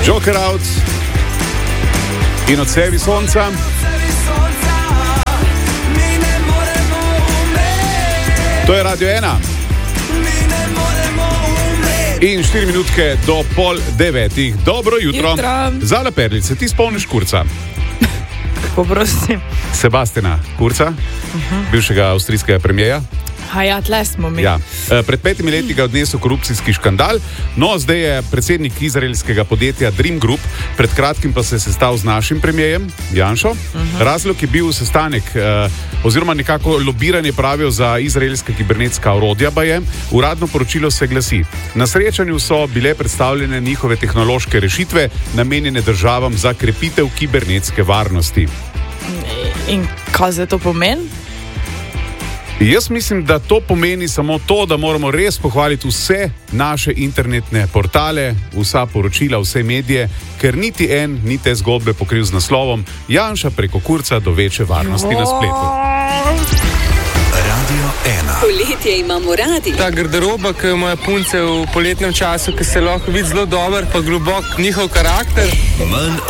Joker out in odsevi sonca. To je Radio 1. In 4 minutke do 8:30. Dobro jutro. Zala Perlice, ti spomniš Kurza? Kako prosim? Sebastiana Kurza, bivšega avstrijskega premijeja. Ja, tle smo mi. Ja. Pred 5 leti ga odnesel korupcijski škandal, no zdaj je predsednik izraelskega podjetja Dream Group, pred kratkim pa se je sestal z našim premijejem Janšo. Razlog je bil sestanek oziroma nekako lobiranje, pravijo, za izraelska kibernetska orodja baje. Uradno poročilo se glasi: na srečanju so bile predstavljene njihove tehnološke rešitve, namenjene državam za krepitev kibernetske varnosti. In kaj za to pomeni? Jaz mislim, da to pomeni samo to, da moramo res pohvaliti vse naše internetne portale, vsa poročila, vse medije, ker niti en ni te zgodbe pokril z naslovom Janša preko Kurza do večje varnosti na spletu. Radio 1. Poletje imamo radi. Ta garderoba, ki jo imajo punce v poletnem času, ki se lahko vidi zelo dober, pa globok njihov karakter.